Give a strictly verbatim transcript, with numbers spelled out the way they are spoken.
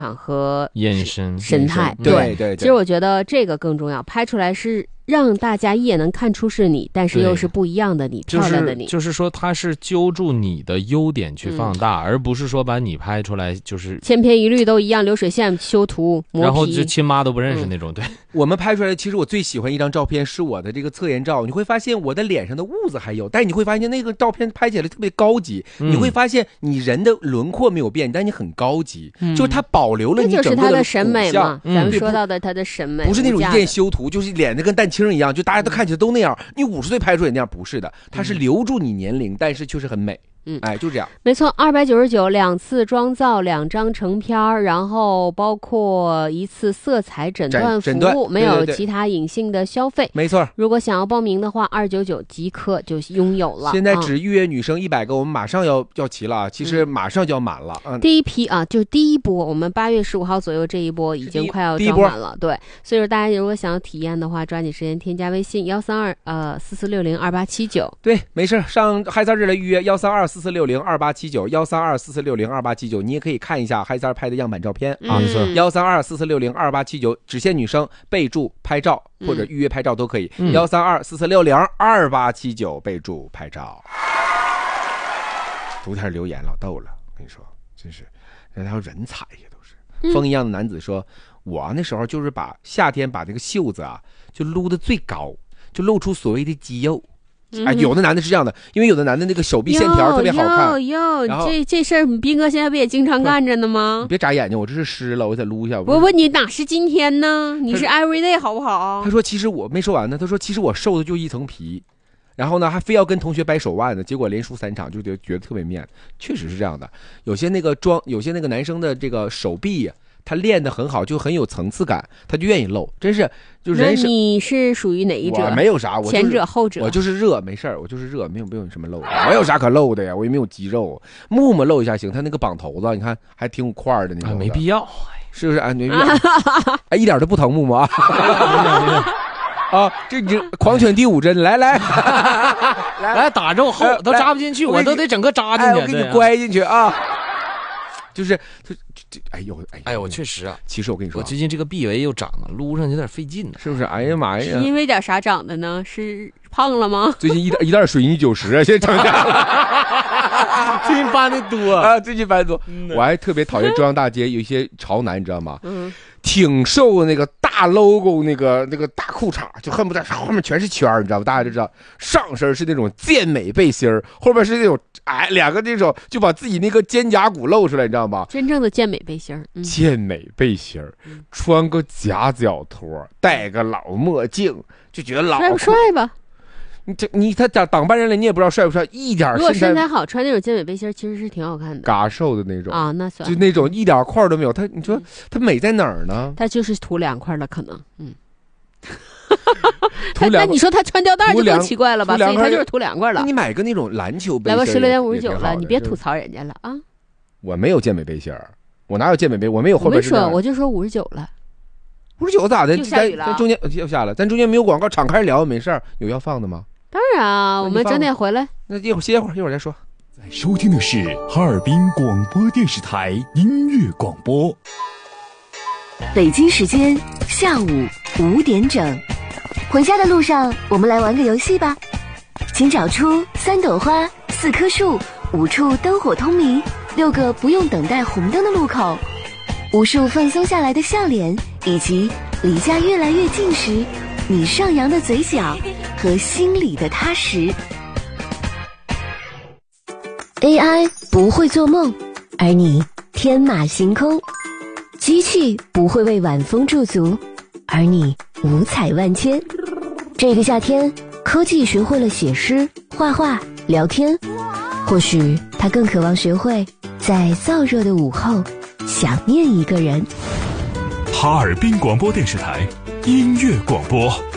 和眼神神态， 对对对。 其实我觉得这个更重要，拍出来是让大家一眼能看出是你，但是又是不一样的你，漂亮的你。 就是说，它是揪住你的优点去放大，嗯、而不是说把你拍出来就是千篇一律都一样，流水线修图，磨皮， 然后就亲妈都不认识那种。嗯、对， 我们拍出来，其实我最喜欢一张照片是我的这个测验照，你会发现我的脸上的痦子还有，但是你会发现那个照片拍起来特别高级，嗯、你会发现你人的轮廓没有变，但你很高级，嗯、就是它保留了你整个的这就是他的审美嘛。 嗯、 咱们说到的他的审美， 不是那种一键修图，就是脸的跟蛋清一样，就大家都看起来都那样。你五十岁拍出来那样不是的，它是留住你年龄，嗯、但是确实很美。嗯，哎，就这样， 没错，二百九十九，两次妆造，两张成片，然后包括一次色彩诊断服务，没有其他隐性的消费。 没错， 如果想要报名的话，二九九即刻就拥有了。 现在只预约女生一百个，我们马上要要齐了，其实马上就要满了。嗯， 第一批啊，就是第一波，我们八月十五号左右这一波已经快要招满了。对，所以说大家如果想要体验的话，抓紧时间添加微信幺三二呃四四六零二八七九。 对，没事，上嗨三日来预约幺三二。四四六零二八七九幺三二四四六零二八七九，你也可以看一下嗨三拍的样板照片啊。幺三二四四六零二八七九，只限女生，备注拍照或者预约拍照都可以。幺三二四四六零二八七九，备注拍照。昨天留言老逗了，跟你说，真是人家人才呀，都是风一样的男子说，我那时候就是把夏天把这个袖子啊就撸得最高，就露出所谓的肌肉。哎，有的男的是这样的，因为有的男的那个手臂线条特别好看。 哟哟，这这事儿斌哥现在不也经常干着呢吗？ 你别眨眼睛，我这是湿了，我再撸一下。 我问你哪是今天呢？你是 every day 好不好？ 他说其实我没说完呢，他说其实我瘦的就一层皮，然后呢还非要跟同学掰手腕呢，结果连输三场，就觉得觉得特别面。确实是这样的，有些那个装，有些那个男生的这个手臂。他练得很好，就很有层次感，他就愿意露，真是就人生。 你是属于哪一者？ 我没有啥，我、就是、 前者后者。 我就是热，没事儿，我就是热，没有没有什么露的。我有啥可露的呀？我也没有肌肉，木木露一下行，他那个绑头子，你看还挺有块的那种、啊。 没必要， 是不是？啊，没必要。哎，一点都不疼木木啊！啊，这你狂犬第五针，来来来来打中后都扎不进去，我都得整个扎进去， 哎、我给你乖进去啊。就是，就就哎呦哎哎呦，我确实啊， 其实我跟你说， 我最近这个臂围又长了，撸上有点费劲呢， 是不是？哎呀妈呀！ 是因为点啥长的呢？是胖了吗？ 最近一袋一袋水泥九十啊，现在涨价了。 最近搬的多啊，最近搬的多。嗯、我还特别讨厌中央大街有一些潮男，你知道吗？ 嗯。 挺瘦那个大 logo 那个那个大裤衩，就恨不得后面全是圈儿，你知道吧？大家就知道上身是那种健美背心儿，后面是那种哎两个那种就把自己那个肩胛骨露出来，你知道吗？ 真正的健美背心儿， 嗯、健美背心儿，穿个夹脚拖，戴个老墨镜，就觉得老帅不帅吧？ 你这你他挡挡半人了，你也不知道帅不帅，一点如果身材好，穿那种健美背心其实是挺好看的， 嘎瘦的那种啊，那算就那种一点块都没有。他你说他美在哪儿呢？ 他就是涂两块了，可能嗯。涂两，那你说他穿吊带就更奇怪了吧？所以他就是涂两块了。 你买个那种篮球背心， 来吧，十六点五十九了，你别吐槽人家了啊！ 我没有健美背心，我哪有健美背？我没有后边。 我没说，我就说五十九了。 五十九咋的？ 就下雨了。 咱中间又下了，咱中间没有广告，敞开聊没事儿。有要放的吗？ 当然啊，我们整点回来。 那一会儿歇一会儿，一会儿再说。 在收听的是哈尔滨广播电视台音乐广播。 北京时间下午五点整，回家的路上，我们来玩个游戏吧。请找出三朵花、四棵树、五处灯火通明、六个不用等待红灯的路口，无数放松下来的笑脸，以及离家越来越近时你上扬的嘴角和心里的踏实。A I 不会做梦，而你天马行空。机器不会为晚风驻足，而你五彩万千。这个夏天，科技学会了写诗、画画、聊天，或许它更渴望学会在燥热的午后想念一个人。 哈尔滨广播电视台音乐广播。